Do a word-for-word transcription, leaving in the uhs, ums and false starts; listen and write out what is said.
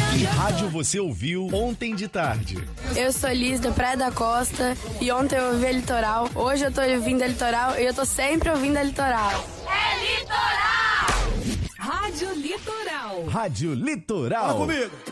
Que rádio você ouviu ontem de tarde? Eu sou Liz da Praia da Costa e ontem eu ouvi a Litoral. Hoje eu tô ouvindo a Litoral e eu tô sempre ouvindo a Litoral. É Litoral! Rádio Litoral. Rádio Litoral. Fala comigo.